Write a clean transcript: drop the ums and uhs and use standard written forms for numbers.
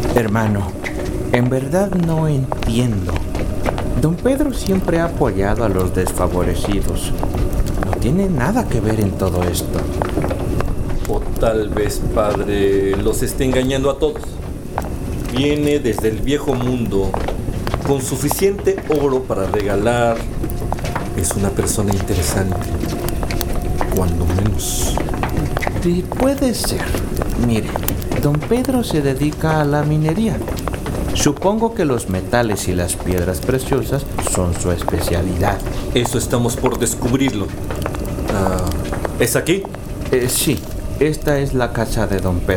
Hermano, en verdad no entiendo. Don Pedro siempre ha apoyado a los desfavorecidos. No tiene nada que ver en todo esto. O tal vez, padre, los esté engañando a todos. Viene desde el viejo mundo con suficiente oro para regalar. Es una persona interesante, cuando menos. Sí, puede ser. Mire, don Pedro se dedica a la minería. Supongo que los metales y las piedras preciosas son su especialidad. Eso estamos por descubrirlo. ¿Es aquí? Sí, esta es la casa de don Pedro.